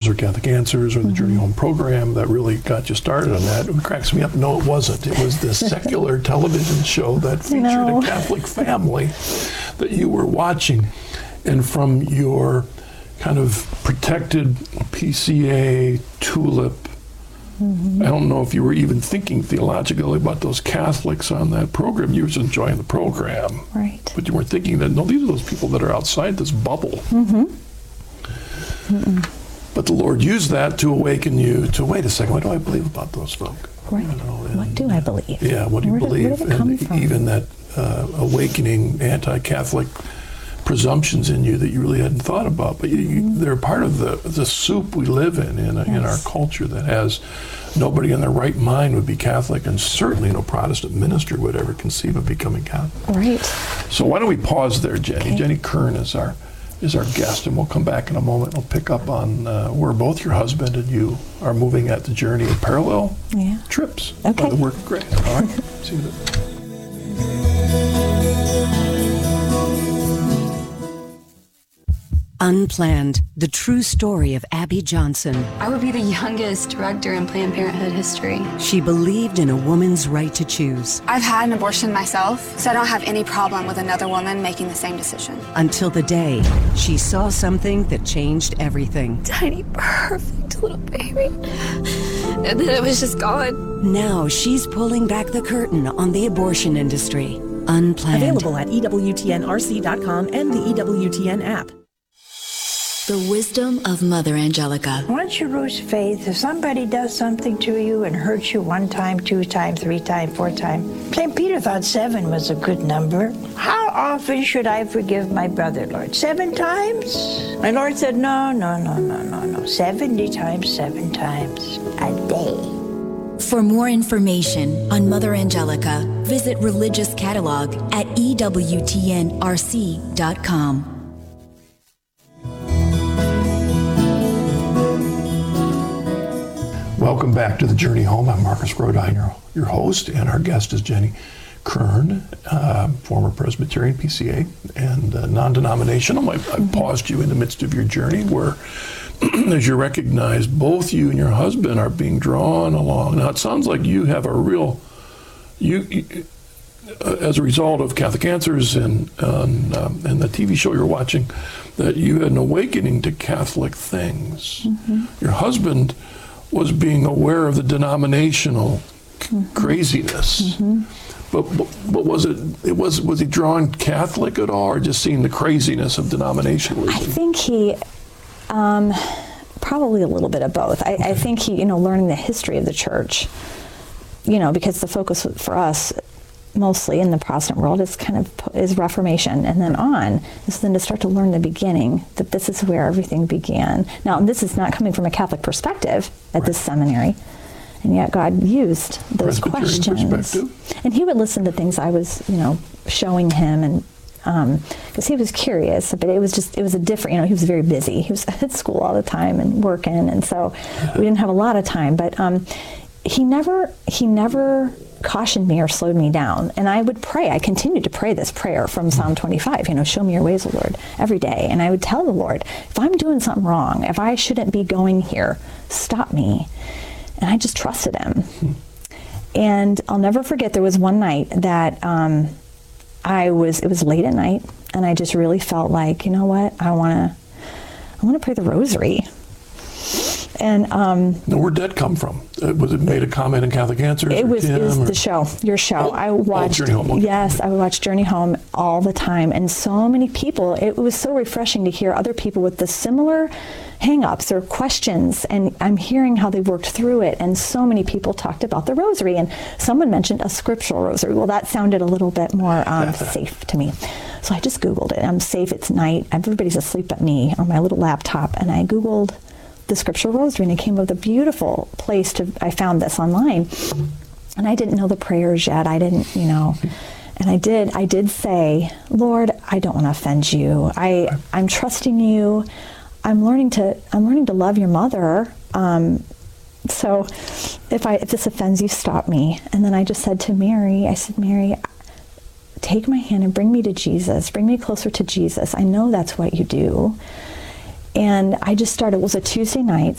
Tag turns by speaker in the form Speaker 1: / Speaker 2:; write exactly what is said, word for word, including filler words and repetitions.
Speaker 1: or Catholic Answers or the mm-hmm. Journey Home program that really got you started on that. It cracks me up. No, it wasn't. It was this secular television show that featured no. a Catholic family that you were watching. And from your kind of protected P C A tulip, mm-hmm. I don't know if you were even thinking theologically about those Catholics on that program. You were just enjoying the program.
Speaker 2: Right.
Speaker 1: But you weren't thinking that, no, these are those people that are outside this bubble.
Speaker 2: Mm-hmm. Mm-mm.
Speaker 1: But the Lord used that to awaken you to, wait a second, what do I believe about those folk?
Speaker 2: Right.
Speaker 1: You know, and,
Speaker 2: what do I believe?
Speaker 1: Yeah, what do you
Speaker 2: where
Speaker 1: believe?
Speaker 2: Did, where did it come
Speaker 1: and
Speaker 2: from?
Speaker 1: Even that uh, awakening anti-Catholic presumptions in you that you really hadn't thought about. But you, mm-hmm. you, they're part of the, the soup we live in, in, a, yes. in our culture that has nobody in their right mind would be Catholic, and certainly no Protestant minister would ever conceive of becoming Catholic.
Speaker 2: Right.
Speaker 1: So why don't we pause there, Jenny?
Speaker 2: Okay.
Speaker 1: Jenny Kern is our is our guest, and we'll come back in a moment. We'll pick up on uh, where both your husband and you are moving at the journey of parallel
Speaker 2: yeah.
Speaker 1: trips
Speaker 2: okay.
Speaker 1: by the work of grace. All right? See you then.
Speaker 3: Unplanned, the true story of Abby Johnson.
Speaker 4: I would be the youngest director in Planned Parenthood history.
Speaker 3: She believed in a woman's right to choose.
Speaker 4: I've had an abortion myself, so I don't have any problem with another woman making the same decision.
Speaker 3: Until the day she saw something that changed everything.
Speaker 4: Tiny, perfect little baby. And then it was just gone.
Speaker 3: Now she's pulling back the curtain on the abortion industry. Unplanned.
Speaker 5: Available at E W T N R C dot com and the E W T N app.
Speaker 6: The wisdom of Mother Angelica.
Speaker 7: Once you lose faith, if somebody does something to you and hurts you one time, two times, three times, four times, Saint Peter thought seven was a good number. How often should I forgive my brother, Lord? Seven times? My Lord said, no, no, no, no, no, no. Seventy times, seven times a day.
Speaker 6: For more information on Mother Angelica, visit Religious Catalog at E W T N R C dot com.
Speaker 1: Welcome back to the Journey Home. I'm Marcus Grodine, your, your host, and our guest is Jenny Kern, uh, former Presbyterian P C A and uh, non-denominational. I, I paused you in the midst of your journey where, as you recognize, both you and your husband are being drawn along. Now, it sounds like you have a real, you, you uh, as a result of Catholic Answers and, and, um, and the T V show you're watching, that you had an awakening to Catholic things. Mm-hmm. Your husband was being aware of the denominational mm-hmm. craziness. Mm-hmm. But, but but was it it was was he drawn Catholic at all, or just seeing the craziness of denominationalism?
Speaker 2: I think he um, probably a little bit of both. I, okay. I think he, you know, learning the history of the church, you know, because the focus for us mostly in the Protestant world is kind of is Reformation, and then on is then to start to learn the beginning, that this is where everything began. Now, this is not coming from a Catholic perspective at right. this seminary, and yet God used those questions. And he would listen to things I was, you know, showing him, and because um, he was curious, but it was just, it was a different, you know, he was very busy. He was at school all the time and working, and so we didn't have a lot of time, but um, he never, he never cautioned me or slowed me down. And I would pray. I continued to pray this prayer from Psalm twenty-five, you know, show me your ways, O Lord, every day. And I would tell the Lord, if I'm doing something wrong, if I shouldn't be going here, stop me. And I just trusted him. Hmm. And I'll never forget, there was one night that um, I was, it was late at night, and I just really felt like, you know what, I want to, I want to pray the rosary. And um,
Speaker 1: now, where'd that come from? Uh, was it made a comment in Catholic Answers?
Speaker 2: It was,
Speaker 1: Tim,
Speaker 2: it was
Speaker 1: or?
Speaker 2: the show, your show.
Speaker 1: Oh,
Speaker 2: I watched.
Speaker 1: Oh, Journey Home. Okay.
Speaker 2: Yes, I would watch Journey Home all the time, and so many people. It was so refreshing to hear other people with the similar hang-ups or questions, and I'm hearing how they worked through it. And so many people talked about the rosary, and someone mentioned a scriptural rosary. Well, that sounded a little bit more um, safe to me, so I just Googled it. I'm safe. It's night. Everybody's asleep but me on my little laptop, and I Googled the scriptural rosary, and it came with a beautiful place to, I found this online, and I didn't know the prayers yet. I didn't, you know, and I did, I did say, Lord, I don't want to offend you. I, I'm trusting you. I'm learning to, I'm learning to love your mother. Um, so if I, if this offends you, stop me. And then I just said to Mary, I said, Mary, take my hand and bring me to Jesus. Bring me closer to Jesus. I know that's what you do. And I just started, it was a Tuesday night,